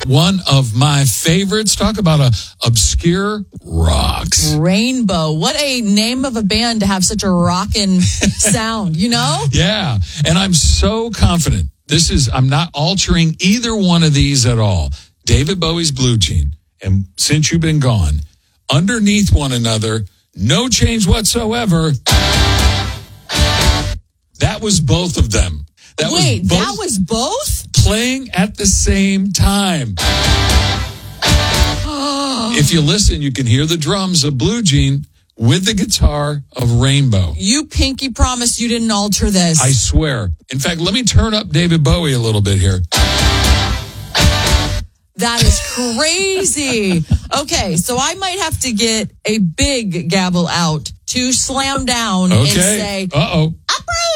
One of my favorites. Talk about a obscure rocks. Rainbow. What a name of a band to have such a rockin' sound, you know? Yeah. And I'm so confident. I'm not altering either one of these at all. David Bowie's Blue Jean and Since You've Been Gone, underneath one another, no change whatsoever. That was both of them. That was both? Playing at the same time. If you listen, you can hear the drums of Blue Jean with the guitar of Rainbow. You pinky promise you didn't alter this. I swear. In fact, let me turn up David Bowie a little bit here. That is crazy. Okay, so I might have to get a big gavel out to slam down and say, Uh-oh. approve.